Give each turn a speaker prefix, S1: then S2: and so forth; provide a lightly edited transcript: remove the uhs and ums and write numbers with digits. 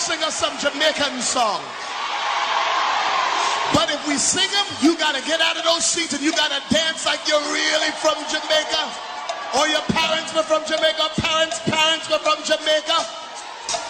S1: sing us some Jamaican songs. But if we sing them, you got to get out of those seats and you got to dance like you're really from Jamaica. Or your parents were from Jamaica.